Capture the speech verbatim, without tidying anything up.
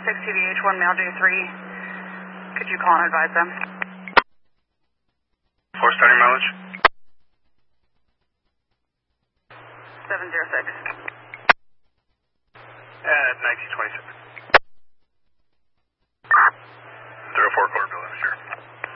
six T V H one, male J three. Could you call and advise them? four starting mileage? seven zero six. At nineteen twenty-six.